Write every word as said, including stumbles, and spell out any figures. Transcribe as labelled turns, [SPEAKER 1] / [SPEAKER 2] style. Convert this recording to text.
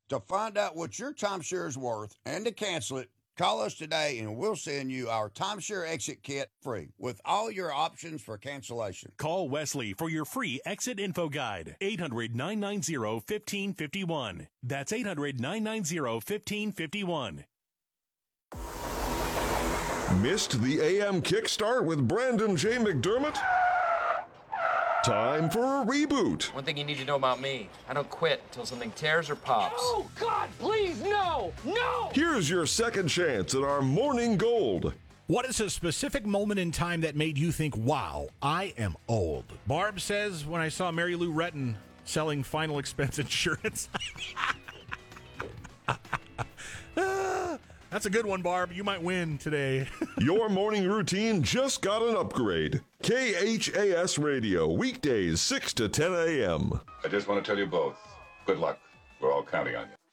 [SPEAKER 1] To find out what your timeshare is worth and to cancel it, call us today and we'll send you our timeshare exit kit free with all your options for cancellation.
[SPEAKER 2] Call Wesley for your free exit info guide. eight hundred, nine nine zero, one five five one. That's eight hundred, nine nine zero, one five five one.
[SPEAKER 3] Missed the A M Kickstart with Brandon J. McDermott? Time for a reboot.
[SPEAKER 4] One thing you need to know about me, I don't quit until something tears or pops.
[SPEAKER 5] Oh, God, please, no, no!
[SPEAKER 3] Here's your second chance at our Morning Gold.
[SPEAKER 6] What is a specific moment in time that made you think, wow, I am old? Barb says, when I saw Mary Lou Retton selling final expense insurance. That's a good one, Barb. You might win today.
[SPEAKER 3] Your morning routine just got an upgrade. K H A S Radio, weekdays six to ten a.m.
[SPEAKER 7] I just want to tell you both, good luck. We're all counting on you.